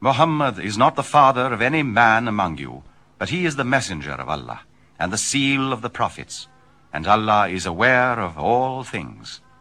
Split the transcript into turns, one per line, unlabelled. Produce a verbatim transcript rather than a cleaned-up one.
Muhammad is not the father of any man among you, but he is the messenger of Allah, and the seal of the prophets, and Allah is aware of all things.